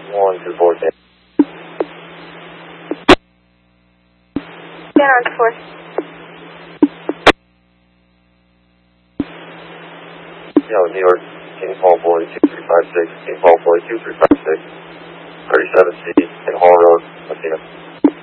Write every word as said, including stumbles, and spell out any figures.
one two four ten. Stand on four. Yo, New York, King Paul Boy two three five six, King Paul Boy two three five six, thirty-seven C, in Hall Road, Athena.